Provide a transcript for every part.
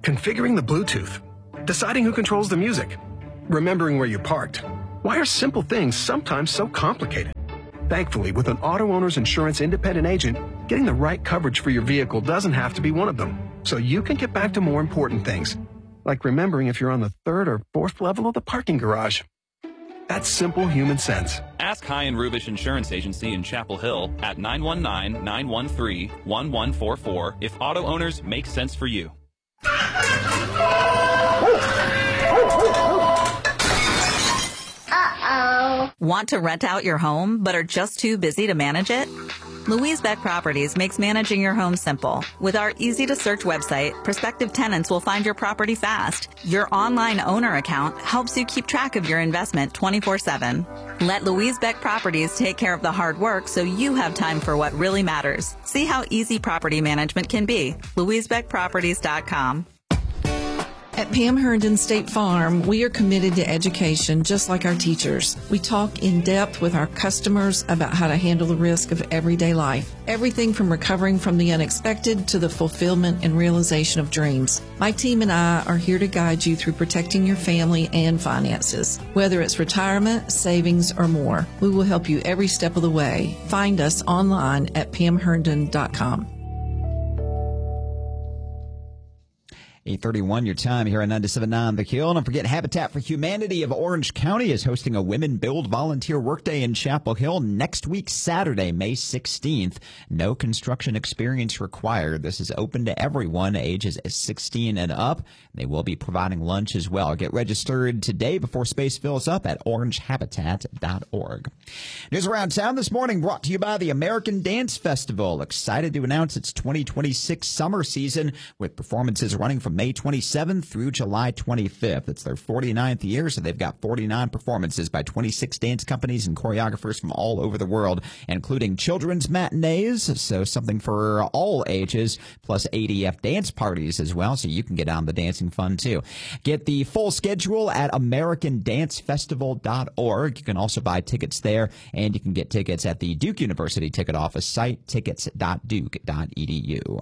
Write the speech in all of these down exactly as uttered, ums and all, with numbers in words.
configuring the Bluetooth, deciding who controls the music, remembering where you parked. Why are simple things sometimes so complicated? Thankfully, with an Auto Owners Insurance independent agent, getting the right coverage for your vehicle doesn't have to be one of them. So you can get back to more important things, like remembering if you're on the third or fourth level of the parking garage. That's simple human sense. Ask High and Rubish Insurance Agency in Chapel Hill at nine one nine, nine one three, one one four four if auto owners make sense for you. Uh-oh. Want to rent out your home but are just too busy to manage it? Louise Beck Properties makes managing your home simple. With our easy-to-search website, prospective tenants will find your property fast. Your online owner account helps you keep track of your investment twenty-four seven. Let Louise Beck Properties take care of the hard work so you have time for what really matters. See how easy property management can be. louise beck properties dot com. At Pam Herndon State Farm, we are committed to education just like our teachers. We talk in depth with our customers about how to handle the risk of everyday life. Everything from recovering from the unexpected to the fulfillment and realization of dreams. My team and I are here to guide you through protecting your family and finances. Whether it's retirement, savings, or more, we will help you every step of the way. Find us online at pam herndon dot com. eight thirty-one, your time here on ninety-seven point nine The Kill. Don't forget, Habitat for Humanity of Orange County is hosting a Women Build Volunteer Workday in Chapel Hill next week, Saturday, May sixteenth. No construction experience required. This is open to everyone, ages sixteen and up. They will be providing lunch as well. Get registered today before space fills up at orange habitat dot org. News around town this morning brought to you by the American Dance Festival. Excited to announce its twenty twenty-six summer season with performances running from May twenty-seventh through July twenty-fifth. It's their forty-ninth year, so they've got forty-nine performances by twenty-six dance companies and choreographers from all over the world, including children's matinees, so something for all ages, plus A D F dance parties as well, so you can get on the dancing fun too. Get the full schedule at american dance festival dot org. You can also buy tickets there, and you can get tickets at the Duke University ticket office site, tickets dot duke dot e d u.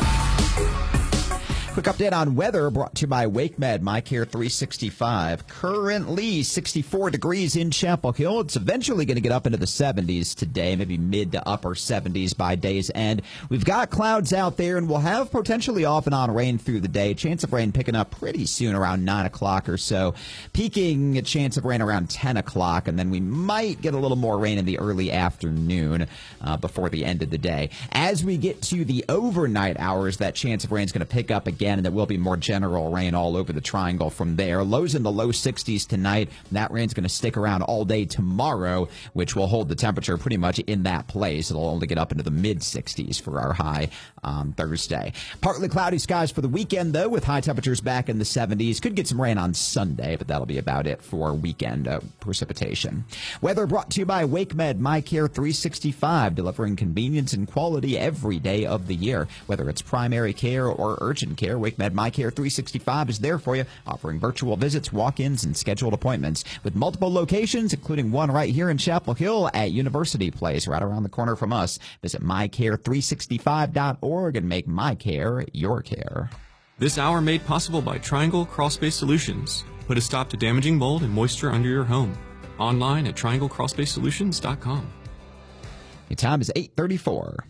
Quick update on weather brought to you by WakeMed MyCare three sixty-five. Currently sixty-four degrees in Chapel Hill. It's eventually going to get up into the seventies today, maybe mid to upper seventies by day's end. We've got clouds out there, and we'll have potentially off and on rain through the day. Chance of rain picking up pretty soon around nine o'clock or so. Peaking a chance of rain around ten o'clock, and then we might get a little more rain in the early afternoon uh, before the end of the day. As we get to the overnight hours, that chance of rain is going to pick up again. Again, and there will be more general rain all over the triangle from there. Lows in the low sixties tonight. That rain's going to stick around all day tomorrow, which will hold the temperature pretty much in that place. It'll only get up into the mid sixties for our high on Thursday. Partly cloudy skies for the weekend, though, with high temperatures back in the seventies. Could get some rain on Sunday, but that'll be about it for weekend uh, precipitation. Weather brought to you by WakeMed MyCare three sixty-five, delivering convenience and quality every day of the year. Whether it's primary care or urgent care, WakeMed MyCare three sixty-five is there for you, offering virtual visits, walk-ins, and scheduled appointments. With multiple locations, including one right here in Chapel Hill at University Place, right around the corner from us. Visit my care three sixty-five dot org and make MyCare your care. This hour made possible by Triangle Crawlspace Solutions. Put a stop to damaging mold and moisture under your home. Online at triangle crawlspace solutions dot com. Your time is eight thirty-four.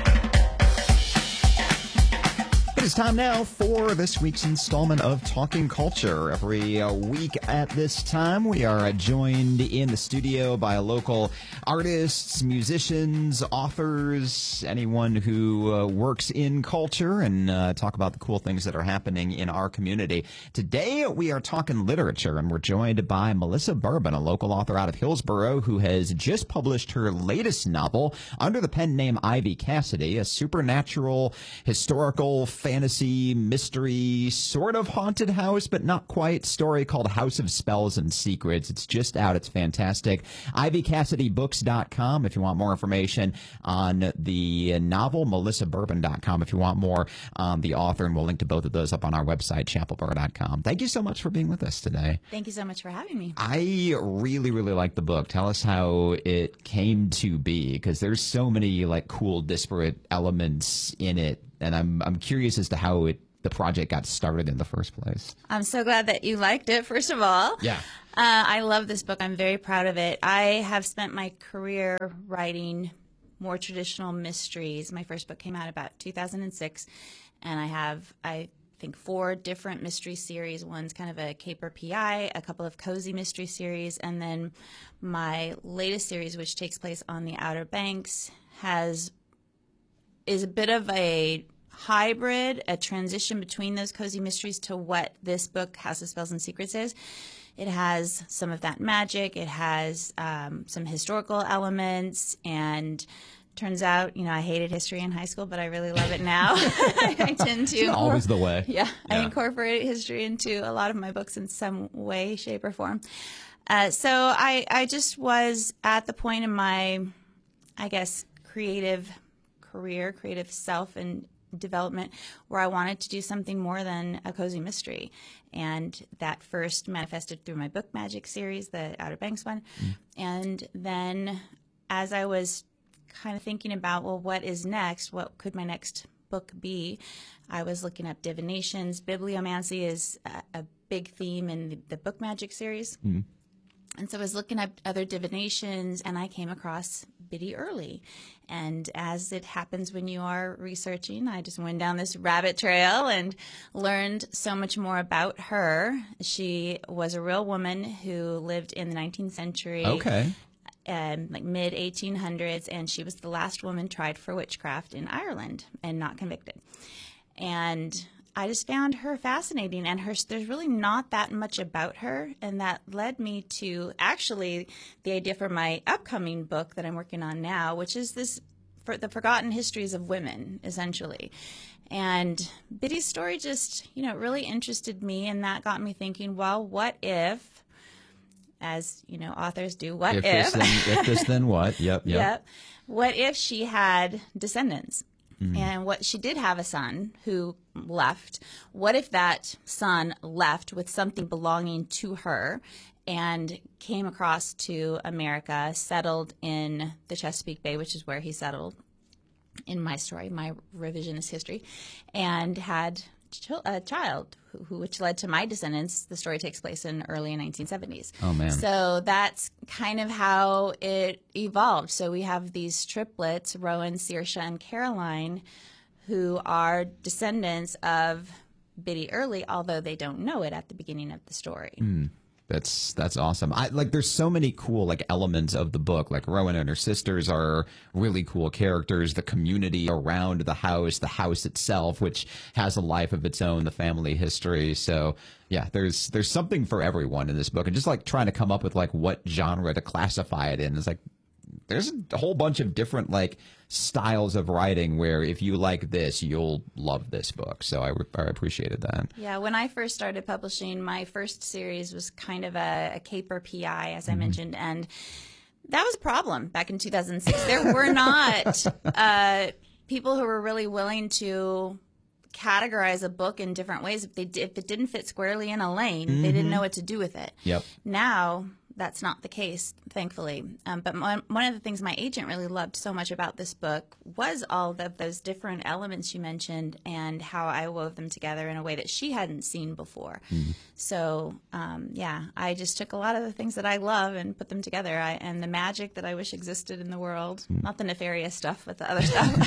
It is time now for this week's installment of Talking Culture. Every uh, week at this time, we are uh, joined in the studio by local artists, musicians, authors, anyone who uh, works in culture, and uh, talk about the cool things that are happening in our community. Today, we are talking literature, and we're joined by Melissa Bourbon, a local author out of Hillsboro, who has just published her latest novel under the pen name Ivy Cassidy, a supernatural, historical, fantasy, mystery, sort of haunted house, but not quite, story called House of Spells and Secrets. It's just out. It's fantastic. ivy cassidy books dot com if you want more information on the novel, melissa bourbon dot com if you want more on the author, and we'll link to both of those up on our website, chapel borough dot com. Thank you so much for being with us today. Thank you so much for having me. I really, really like the book. Tell us how it came to be, because there's so many like cool, disparate elements in it. and I'm I'm curious as to how it the project got started in the first place. I'm so glad that you liked it, first of all. Yeah. Uh, I love this book. I'm very proud of it. I have spent my career writing more traditional mysteries. My first book came out about two thousand six, and I have, I think, four different mystery series. One's kind of a caper P I, a couple of cozy mystery series, and then my latest series, which takes place on the Outer Banks, has is a bit of a hybrid, a transition between those cozy mysteries to what this book, House of Spells and Secrets, is. It has some of that magic. It has um, some historical elements, and turns out, you know, I hated history in high school, but I really love it now. I tend to. It's always the way. Yeah, yeah, I incorporate history into a lot of my books in some way, shape, or form. Uh, so I, I just was at the point in my, I guess, creative career, creative self, and development where I wanted to do something more than a cozy mystery. And that first manifested through my book magic series, the Outer Banks one. Mm. And then as I was kind of thinking about, well, what is next? What could my next book be? I was looking up divinations. Bibliomancy is a, a big theme in the, the book magic series. Mm. And so I was looking up other divinations, and I came across Biddy Early. And as it happens when you are researching, I just went down this rabbit trail and learned so much more about her. She was a real woman who lived in the nineteenth century. Okay. Um, like mid eighteen hundreds, and she was the last woman tried for witchcraft in Ireland and not convicted. And I just found her fascinating, and her there's really not that much about her, and that led me to actually the idea for my upcoming book that I'm working on now, which is this for the forgotten histories of women, essentially. And Biddy's story just, you know, really interested me, and that got me thinking, well, what if, as, you know, authors do, what if? If, if? This, then, if this, then what? Yep, yep. Yep. What if she had descendants? Mm-hmm. And what she did have a son who left. What if that son left with something belonging to her and came across to America, settled in the Chesapeake Bay, which is where he settled in my story, my revisionist history, and had a child, who, which led to my descendants. The story takes place in early nineteen seventies. Oh, man. So that's kind of how it evolved. So we have these triplets, Rowan, Saoirse, and Caroline, who are descendants of Biddy Early, although they don't know it at the beginning of the story. Mm. That's that's awesome. I like there's so many cool like elements of the book. Like Rowan and her sisters are really cool characters. The community around the house, the house itself, which has a life of its own, the family history. So yeah, there's there's something for everyone in this book. And just like trying to come up with like what genre to classify it in is like there's a whole bunch of different like styles of writing where if you like this, you'll love this book. So I, I appreciated that. Yeah, when I first started publishing, my first series was kind of a, a caper P I, as I mm-hmm. mentioned, and that was a problem back in two thousand six. There were not uh, people who were really willing to categorize a book in different ways. If they if it didn't fit squarely in a lane, mm-hmm. they didn't know what to do with it. Yep. Now that's not the case, thankfully. Um, but one, one of the things my agent really loved so much about this book was all of those different elements you mentioned and how I wove them together in a way that she hadn't seen before. Mm. So, um, yeah, I just took a lot of the things that I love and put them together. I, and the magic that I wish existed in the world, mm. not the nefarious stuff, but the other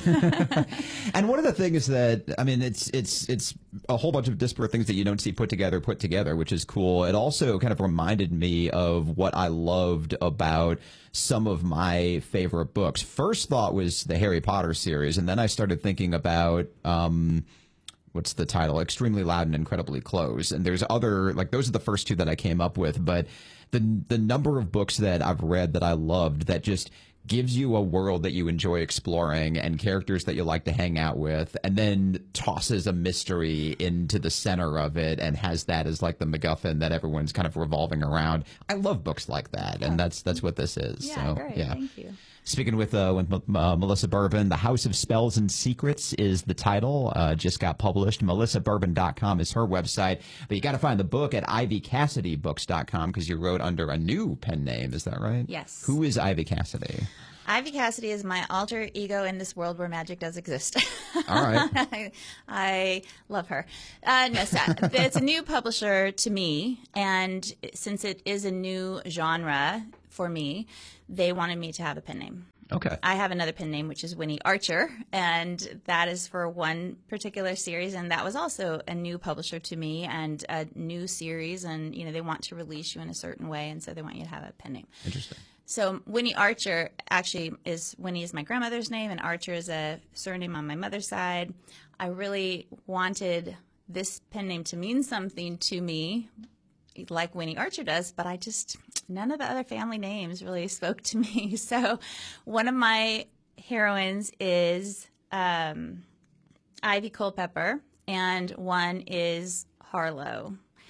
stuff. And one of the things that, I mean, it's it's it's a whole bunch of disparate things that you don't see put together, put together, which is cool. It also kind of reminded me of what I loved about some of my favorite books. First thought was the Harry Potter series, and then I started thinking about um, what's the title? Extremely Loud and Incredibly Close. And there's other, like those are the first two that I came up with, but the the number of books that I've read that I loved that just gives you a world that you enjoy exploring and characters that you like to hang out with, and then tosses a mystery into the center of it and has that as like the MacGuffin that everyone's kind of revolving around. I love books like that, yeah. and that's that's what this is. Yeah, so, great. Yeah. Thank you. Speaking with uh, with uh, Melissa Bourbon, The House of Spells and Secrets is the title. Uh, just got published. melissa bourbon dot com is her website. But you got to find the book at ivy cassidy books dot com because you wrote under a new pen name. Is that right? Yes. Who is Ivy Cassidy? Ivy Cassidy is my alter ego in this world where magic does exist. All right. I, I love her. Uh, no, so it's a new publisher to me, and since it is a new genre for me, they wanted me to have a pen name. Okay. I have another pen name, which is Winnie Archer, and that is for one particular series, and that was also a new publisher to me and a new series, and you know they want to release you in a certain way, and so they want you to have a pen name. Interesting. So Winnie Archer actually is Winnie is my grandmother's name, and Archer is a surname on my mother's side. I really wanted this pen name to mean something to me, like Winnie Archer does, but I just, none of the other family names really spoke to me. So one of my heroines is um, Ivy Culpepper, and one is Harlow.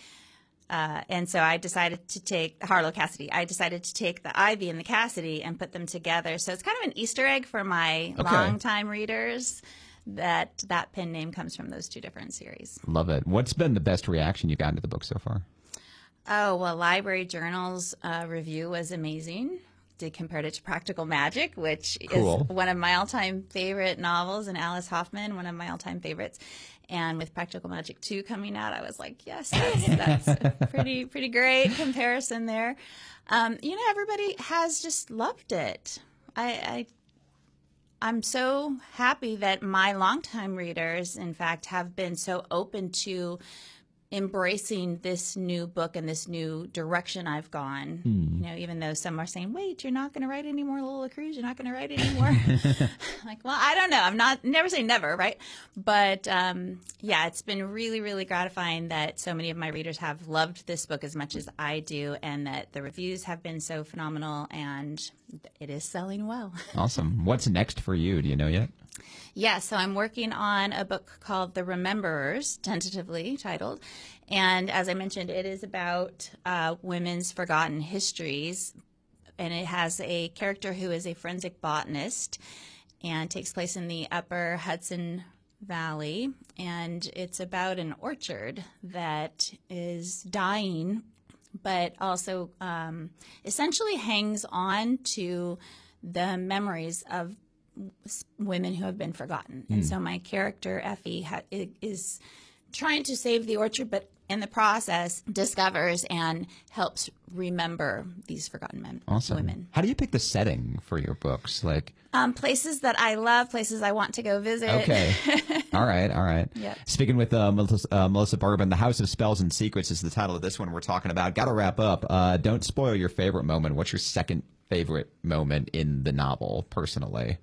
Uh, and so I decided to take Harlow Cassidy. I decided to take the Ivy and the Cassidy and put them together. So it's kind of an Easter egg for my Okay. longtime readers that that pen name comes from those two different series. Love it. What's been the best reaction you've gotten to the book so far? Oh, well, Library Journal's uh, review was amazing. They compared it to Practical Magic, which Cool. is one of my all-time favorite novels, and Alice Hoffman, one of my all-time favorites. And with Practical Magic two coming out, I was like, yes, that's, that's a pretty, pretty great comparison there. Um, you know, everybody has just loved it. I, I, I'm so happy that my longtime readers, in fact, have been so open to embracing this new book and this new direction I've gone. Hmm. You know, even though some are saying, wait, you're not going to write any more Lola Cruz, you're not going to write any more. Like, well, I don't know. I'm not, never say never, right? But um, yeah, it's been really, really gratifying that so many of my readers have loved this book as much as I do, and that the reviews have been so phenomenal, and it is selling well. Awesome. What's next for you? Do you know yet? Yeah, so I'm working on a book called The Rememberers, tentatively titled. And as I mentioned, it is about uh, women's forgotten histories. And it has a character who is a forensic botanist and takes place in the upper Hudson Valley. And it's about an orchard that is dying, but also um, essentially hangs on to the memories of women who have been forgotten. And so my character, Effie, ha- is trying to save the orchard, but in the process discovers and helps remember these forgotten men, Awesome. women. How do you pick the setting for your books? Like, Um, places that I love, places I want to go visit. okay. All right. All right. Yep. Speaking with uh, Melissa, uh, Melissa Bourbon, The House of Spells and Secrets is the title of this one we're talking about. Got to wrap up. Uh, don't spoil your favorite moment. What's your second favorite moment in the novel, personally?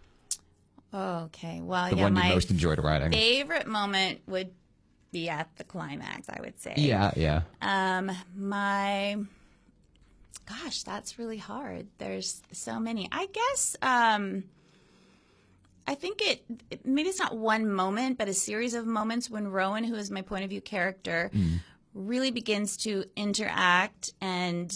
Okay. Well, The yeah, one my you most enjoyed writing? favorite moment would be at the climax, I would say. Yeah, yeah. Um, my, gosh, that's really hard. There's so many. I guess, um, I think it, it, maybe it's not one moment, but a series of moments when Rowan, who is my point of view character, Mm. really begins to interact and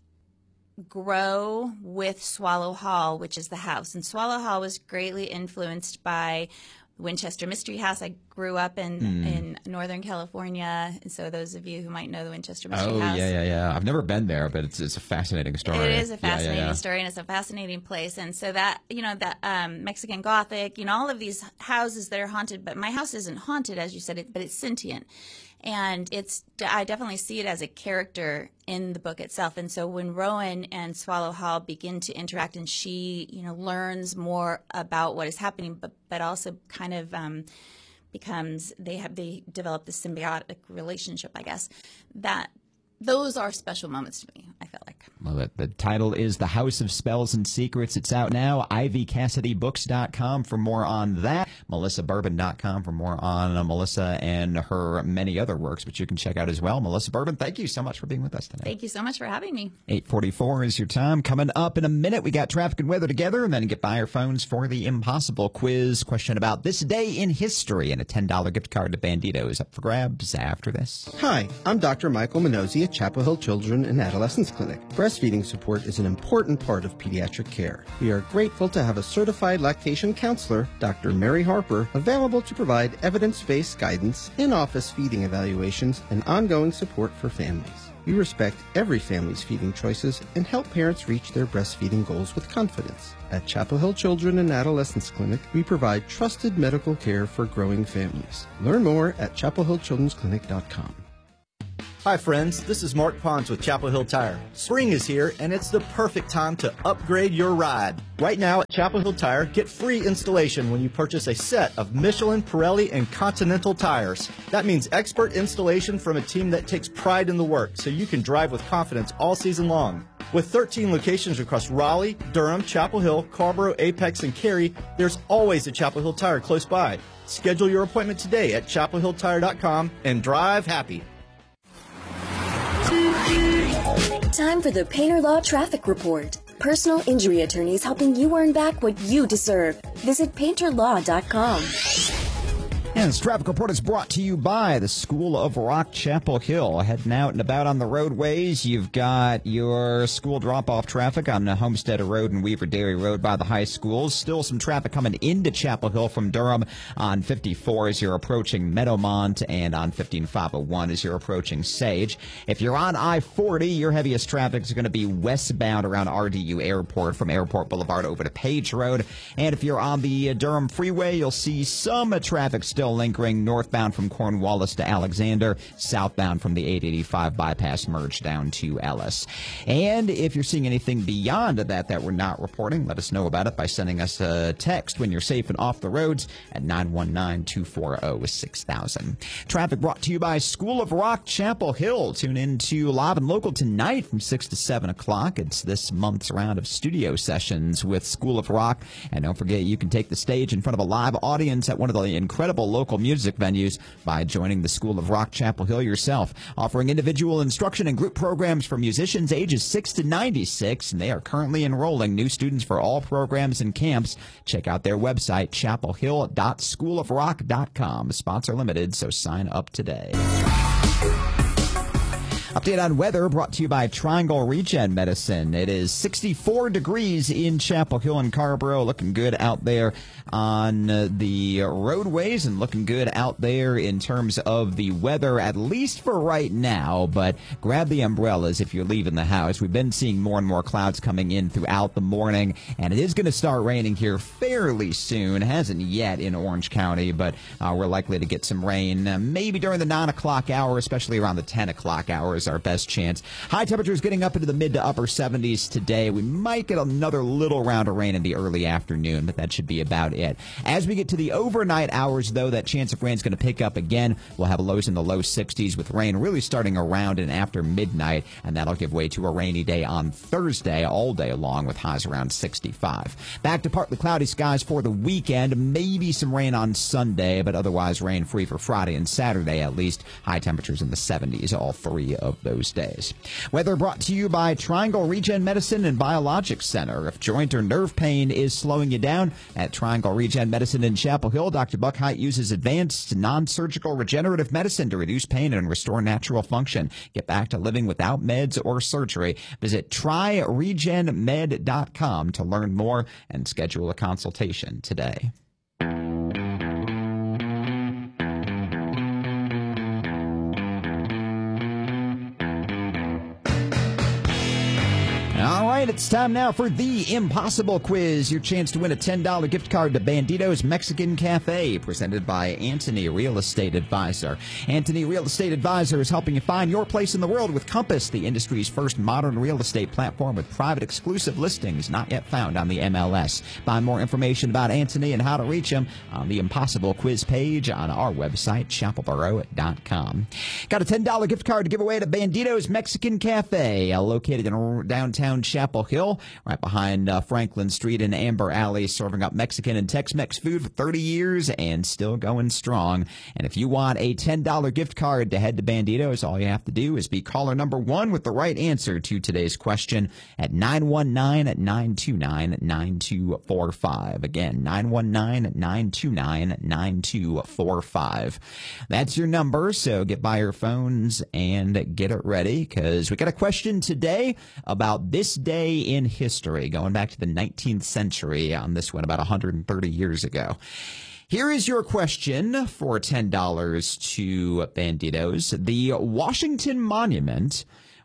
grow with Swallow Hall, which is the house. And Swallow Hall was greatly influenced by Winchester Mystery House. I grew up in Mm. in Northern California, and so those of you who might know the Winchester Mystery Oh, House. yeah, yeah, yeah. I've never been there, but it's it's a fascinating story. It is a Yeah, fascinating yeah, yeah. story, and it's a fascinating place. And so that, you know, that um, Mexican Gothic, you know, all of these houses that are haunted, but my house isn't haunted, as you said, it, but it's sentient. And it's, I definitely see it as a character in the book itself. And so when Rowan and Swallow Hall begin to interact, and she, you know, learns more about what is happening, but, but also kind of um, becomes, they have, they develop this symbiotic relationship, I guess, that those are special moments to me, I feel like. Love it. The title is The House of Spells and Secrets. It's out now. Ivy Cassidy Books dot com for more on that. Melissa Bourbon dot com for more on uh, Melissa and her many other works, which you can check out as well. Melissa Bourbon, thank you so much for being with us today. Thank you so much for having me. eight forty-four is your time. Coming up in a minute, we got traffic and weather together, and then get by our phones for the impossible quiz question about this day in history, and a ten dollar gift card to Bandito is up for grabs after this. Hi, I'm Doctor Michael Minozzi at Chapel Hill Children and Adolescents Clinic. Breastfeeding support is an important part of pediatric care. We are grateful to have a certified lactation counselor, Doctor Mary Harper, available to provide evidence-based guidance, in-office feeding evaluations, and ongoing support for families. We respect every family's feeding choices and help parents reach their breastfeeding goals with confidence. At Chapel Hill Children and Adolescents Clinic, we provide trusted medical care for growing families. Learn more at chapel hill children's clinic dot com. Hi friends, this is Mark Pons with Chapel Hill Tire. Spring is here and it's the perfect time to upgrade your ride. Right now at Chapel Hill Tire, get free installation when you purchase a set of Michelin, Pirelli, and Continental tires. That means expert installation from a team that takes pride in the work so you can drive with confidence all season long. With thirteen locations across Raleigh, Durham, Chapel Hill, Carrboro, Apex, and Cary, there's always a Chapel Hill Tire close by. Schedule your appointment today at chapel hill tire dot com and drive happy. Time for the Painter Law Traffic Report. Personal injury attorneys helping you earn back what you deserve. Visit painter law dot com. And this traffic report is brought to you by the School of Rock, Chapel Hill. Heading out and about on the roadways, you've got your school drop-off traffic on Homestead Road and Weaver Dairy Road by the high schools. Still some traffic coming into Chapel Hill from Durham on fifty-four as you're approaching Meadowmont, and on fifteen five oh one as you're approaching Sage. If you're on I forty, your heaviest traffic is going to be westbound around R D U Airport from Airport Boulevard over to Page Road. And if you're on the Durham Freeway, you'll see some traffic still lingering northbound from Cornwallis to Alexander, southbound from the eight eighty-five bypass merge down to Ellis. And if you're seeing anything beyond that that we're not reporting, let us know about it by sending us a text when you're safe and off the roads at nine one nine, two four zero, six thousand. Traffic brought to you by School of Rock, Chapel Hill. Tune in to Live and Local tonight from six to seven o'clock. It's this month's round of studio sessions with School of Rock. And don't forget, you can take the stage in front of a live audience at one of the incredible local music venues by joining the School of Rock, Chapel Hill yourself, offering individual instruction and group programs for musicians ages six to ninety-six, and they are currently enrolling new students for all programs and camps. Check out their website, chapel hill dot school of rock dot com. Sponsor limited, so sign up today. Update on weather brought to you by Triangle Regen Medicine. It is sixty-four degrees in Chapel Hill and Carrboro. Looking good out there on uh, the roadways and looking good out there in terms of the weather, at least for right now. But grab the umbrellas if you're leaving the house. We've been seeing more and more clouds coming in throughout the morning, and it is going to start raining here fairly soon. It hasn't yet in Orange County, but uh, we're likely to get some rain uh, maybe during the nine o'clock hour, especially around the ten o'clock hour is our best chance. High temperatures getting up into the mid to upper seventies today. We might get another little round of rain in the early afternoon, but that should be about it. As we get to the overnight hours, though, that chance of rain is going to pick up again. We'll have lows in the low sixties with rain really starting around and after midnight, and that'll give way to a rainy day on Thursday all day long with highs around sixty-five. Back to partly cloudy skies for the weekend. Maybe some rain on Sunday, but otherwise rain free for Friday and Saturday at least. High temperatures in the seventies all three of those days. Weather brought to you by Triangle Regen Medicine and Biologics Center. If joint or nerve pain is slowing you down, at Triangle Regen Medicine in Chapel Hill, Doctor Buckheit uses advanced non-surgical regenerative medicine to reduce pain and restore natural function. Get back to living without meds or surgery. Visit try regen med dot com to learn more and schedule a consultation today. All right, it's time now for the Impossible Quiz, your chance to win a ten dollar gift card to Bandito's Mexican Cafe, presented by Antony Real Estate Advisor. Antony Real Estate Advisor is helping you find your place in the world with Compass, the industry's first modern real estate platform with private exclusive listings not yet found on the M L S. Find more information about Antony and how to reach him on the Impossible Quiz page on our website, chapel boro dot com. Got a ten dollar gift card to give away to Bandito's Mexican Cafe, uh, located in downtown Chapel Hill, right behind uh, Franklin Street and Amber Alley, serving up Mexican and Tex-Mex food for thirty years and still going strong. And if you want a ten dollar gift card to head to Bandito's, all you have to do is be caller number one with the right answer to today's question at nine one nine, nine two nine, nine two four five. Again, nine one nine, nine two nine, nine two four five. That's your number, so get by your phones and get it ready, because we got a question today about this day in history, going back to the nineteenth century on this one, about one hundred thirty years ago. Here is your question for ten dollars to Bandito's. The Washington Monument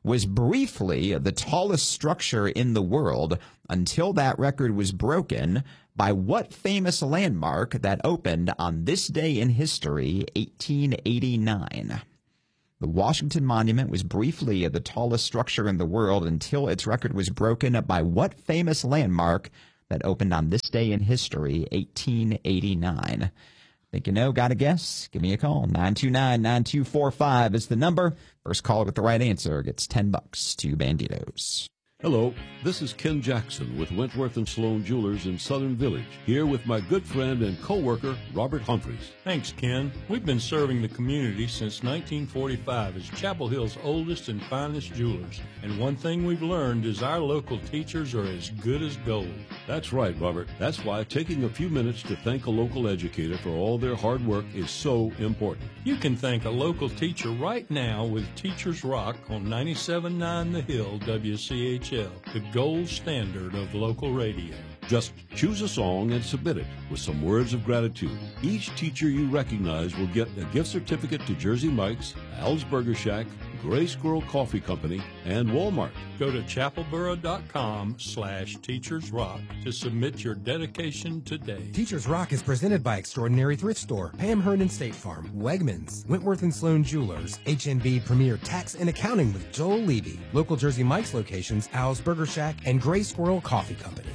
was briefly the tallest structure in the world until that record was broken by what famous landmark that opened on this day in history, eighteen eighty-nine? The Washington Monument was briefly the tallest structure in the world until its record was broken by what famous landmark that opened on this day in history, eighteen eighty-nine? Think you know? Got a guess? Give me a call. nine two nine, nine two four five is the number. First caller with the right answer gets ten bucks to Banditos. Hello, this is Ken Jackson with Wentworth and Sloan Jewelers in Southern Village, here with my good friend and co-worker, Robert Humphreys. Thanks, Ken. We've been serving the community since nineteen forty-five as Chapel Hill's oldest and finest jewelers. And one thing we've learned is our local teachers are as good as gold. That's right, Robert. That's why taking a few minutes to thank a local educator for all their hard work is so important. You can thank a local teacher right now with Teachers Rock on ninety-seven point nine The Hill W C H L, the gold standard of local radio. Just choose a song and submit it with some words of gratitude. Each teacher you recognize will get a gift certificate to Jersey Mike's, Al's Burger Shack, Gray Squirrel Coffee Company, and Walmart. Go to chapelboro.com slash Teachers Rock to submit your dedication today. Teachers Rock is presented by Extraordinary Thrift Store, Pam Herndon State Farm, Wegmans, Wentworth and Sloan Jewelers, H N B Premier Tax and Accounting with Joel Levy, local Jersey Mike's locations, Al's Burger Shack, and Gray Squirrel Coffee Company.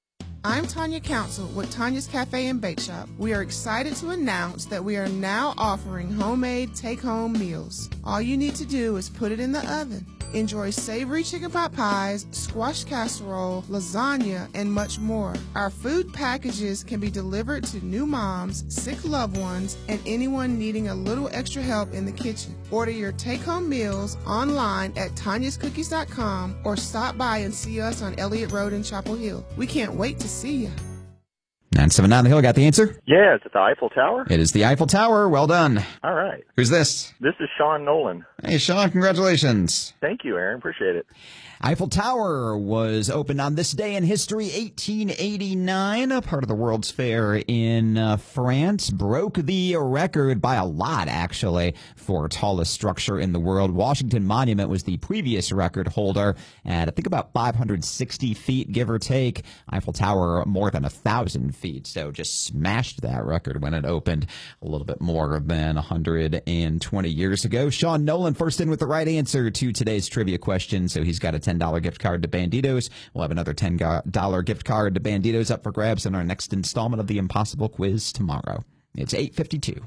I'm Tanya Council with Tanya's Cafe and Bake Shop. We are excited to announce that we are now offering homemade take-home meals. All you need to do is put it in the oven. Enjoy savory chicken pot pies, squash casserole, lasagna, and much more. Our food packages can be delivered to new moms, sick loved ones, and anyone needing a little extra help in the kitchen. Order your take-home meals online at tanyas cookies dot com or stop by and see us on Elliott Road in Chapel Hill. We can't wait to see you. nine seven nine The Hill, got the answer? Yeah, is it the Eiffel Tower? It is the Eiffel Tower. Well done. All right. Who's this? This is Sean Nolan. Hey, Sean, congratulations. Thank you, Aaron. Appreciate it. Eiffel Tower was opened on this day in history, eighteen eighty-nine, a part of the World's Fair in uh, France. Broke the record by a lot, actually, for tallest structure in the world. Washington Monument was the previous record holder at, I think, about five hundred sixty feet, give or take. Eiffel Tower more than one thousand feet, so just smashed that record when it opened a little bit more than one hundred twenty years ago. Sean Nolan first in with the right answer to today's trivia question, so he's got a ten dollar gift card to Banditos. We'll have another ten dollar gift card to Banditos up for grabs in our next installment of the Impossible Quiz tomorrow. It's eight fifty-two.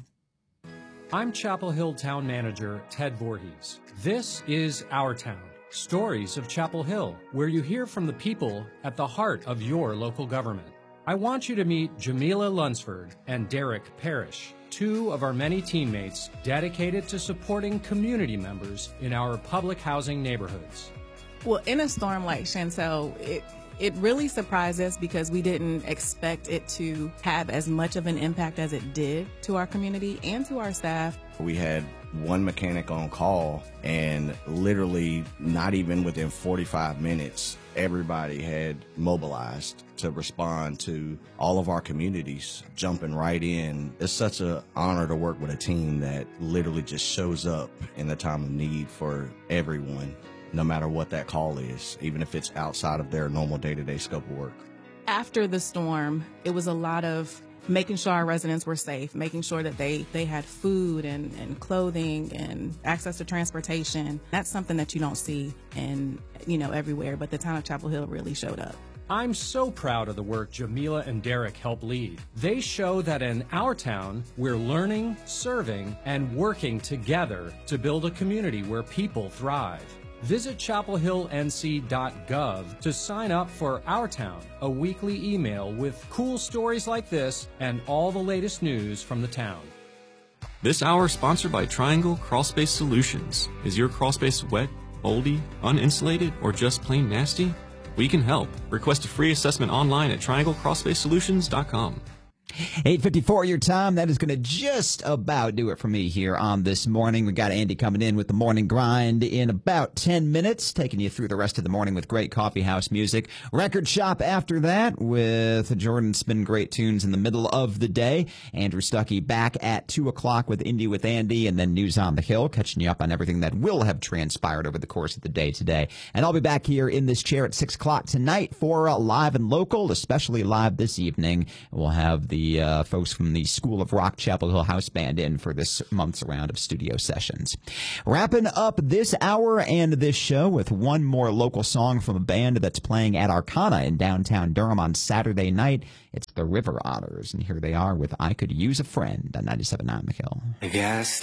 I'm Chapel Hill Town Manager Ted Voorhees. This is Our Town, stories of Chapel Hill, where you hear from the people at the heart of your local government. I want you to meet Jamila Lunsford and Derek Parrish, two of our many teammates dedicated to supporting community members in our public housing neighborhoods. Well, in a storm like Chantel, it it really surprised us because we didn't expect it to have as much of an impact as it did to our community and to our staff. We had one mechanic on call, and literally not even within forty-five minutes, everybody had mobilized to respond to all of our communities jumping right in. It's such an honor to work with a team that literally just shows up in the time of need for everyone, no matter what that call is, even if it's outside of their normal day-to-day scope of work. After the storm, it was a lot of making sure our residents were safe, making sure that they, they had food and, and clothing and access to transportation. That's something that you don't see in, you know, everywhere, but the town of Chapel Hill really showed up. I'm so proud of the work Jamila and Derek help lead. They show that in our town, we're learning, serving, and working together to build a community where people thrive. Visit chapel hill n c dot gov to sign up for Our Town, a weekly email with cool stories like this and all the latest news from the town. This hour is sponsored by Triangle Crawlspace Solutions. Is your crawlspace wet, moldy, uninsulated, or just plain nasty? We can help. Request a free assessment online at triangle crawlspace solutions dot com. eight fifty-four your time. That is going to just about do it for me here on this morning. We got Andy coming in with the morning grind in about ten minutes, taking you through the rest of the morning with great coffee house music. Record shop after that with Jordan spin great tunes in the middle of the day. Andrew Stuckey back at two o'clock with Indie with Andy, and then News on the Hill, catching you up on everything that will have transpired over the course of the day today. And I'll be back here in this chair at six o'clock tonight for uh, Live and Local, especially live this evening. We'll have the The uh, folks from the School of Rock Chapel Hill House Band in for this month's round of studio sessions. Wrapping up this hour and this show with one more local song from a band that's playing at Arcana in downtown Durham on Saturday night. It's the River Otters, and here they are with I Could Use a Friend on ninety-seven point nine The Hill. I guess